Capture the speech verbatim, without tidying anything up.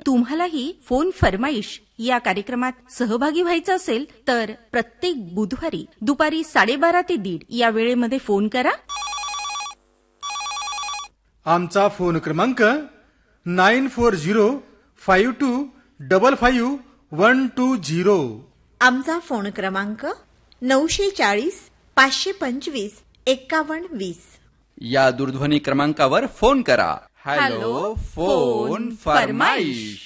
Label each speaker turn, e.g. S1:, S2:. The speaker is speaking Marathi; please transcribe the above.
S1: तुम्हालाही फोन फरमाईश या कार्यक्रमात सहभागी व्हायचं असेल तर प्रत्येक बुधवारी दुपारी साडेबारा ते दीड या वेळेमध्ये फोन करा.
S2: आमचा फोन क्रमांक nine four zero five to double five one two zero.
S3: आमचा फोन क्रमांक नऊशे चाळीस पाचशे पंचवीस एक्कावन्न वीस.
S4: या दूरध्वनी क्रमांकावर फोन करा. Hello phone फरमाईश.